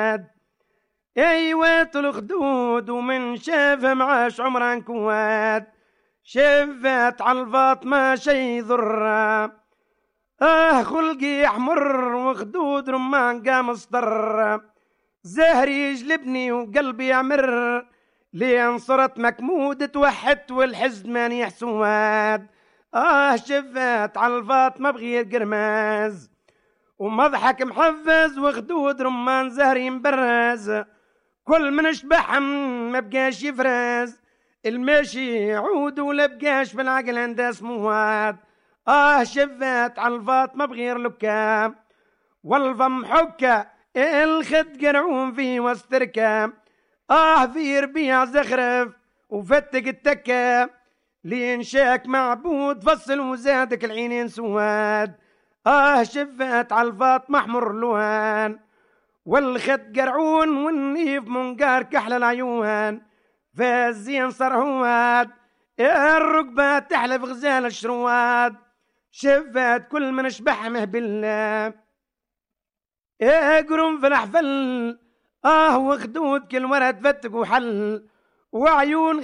ايوات الخدود ومن شافها معاش عمرها كواد شفت عالفاطمة شي ضرة خلقي احمر وخدود رمان قام اصدر زهري يجلبني وقلبي يعمر لين صرت مكمود توحدت والحزن ماني حسواد شفت عالفاطمة بغير قرماز ومضحك محفز وخدود رمان زهري مبرز كل من اشبحهم ما بقاش يفرز الماشي يعود ولا بقاش بالعقل عنده سموات شفت عالفاطمة بغير لكام والفم حكة الخد قرعون فيه واستركام في ربيع زخرف وفتق التكة لينشاك معبود فصل وزادك العينين سواد شفت عالفاطمة احمر لوان والخد قرعون والنيف منقار كحل العيون فالزين صرهواد الركبات تحلف غزال الشرواد شفت كل من اشبحمه بالله قرن في الحفل وخدود كل ورد فتق وحل وعيون